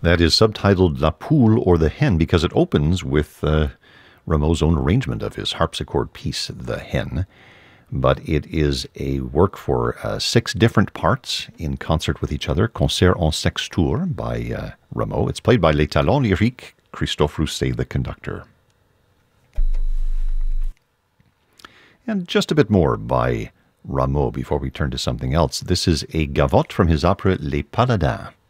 That is subtitled La Poule or the Hen because it opens with Rameau's own arrangement of his harpsichord piece, The Hen. But it is a work for 6 different parts in concert with each other, Concert en sextour by Rameau. It's played by Les Talons Lyriques, Christophe Rousset, the conductor. And just a bit more by Rameau before we turn to something else. This is a gavotte from his opera Les Paladins.